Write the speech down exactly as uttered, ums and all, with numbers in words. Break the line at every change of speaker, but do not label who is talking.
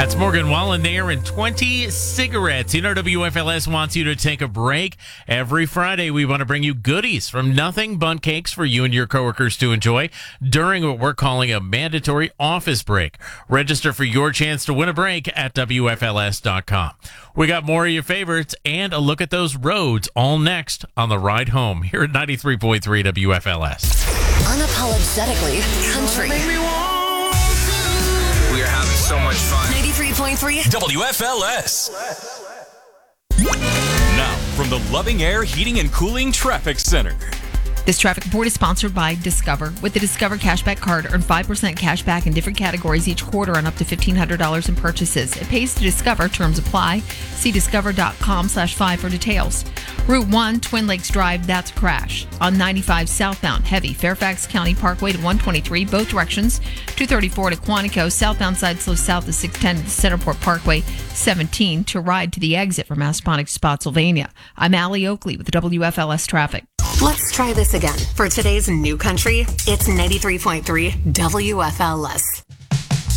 That's Morgan Wallen there, and twenty cigarettes. You know, W F L S wants you to take a break. Every Friday, we want to bring you goodies from Nothing Bundt Cakes for you and your coworkers to enjoy during what we're calling a mandatory office break. Register for your chance to win a break at W F L S dot com. We got more of your favorites and a look at those roads all next on the ride home here at ninety-three point three W F L S.
Unapologetically country.
We are having so much fun.
ninety-three point three
W F L S. Now, from the Loving Air Heating and Cooling Traffic Center.
This traffic report is sponsored by Discover. With the Discover Cashback Card, earn five percent cash back in different categories each quarter on up to fifteen hundred dollars in purchases. It pays to Discover. Terms apply. See discover.com slash five for details. Route one, Twin Lakes Drive, that's a crash. On ninety-five southbound, heavy, Fairfax County Parkway to one twenty-three, both directions. two thirty-four to Quantico, southbound side slow south to six ten to Centerport Parkway, seventeen to ride to the exit from Massaponax to Spotsylvania. I'm Allie Oakley with the W F L S Traffic.
Let's try this again. For today's new country, it's ninety-three point three W F L S.